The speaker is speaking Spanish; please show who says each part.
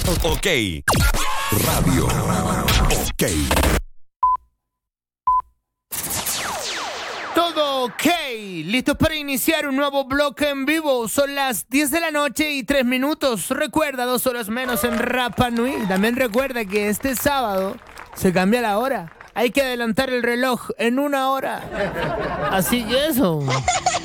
Speaker 1: Ok. Radio. Ok.
Speaker 2: Todo ok, listos para iniciar un nuevo bloque en vivo. Son las 10 de la noche y 3 minutos. Recuerda, 2 horas menos en Rapa Nui. También recuerda que este sábado se cambia la hora. Hay que adelantar el reloj en 1 hora. Así que eso.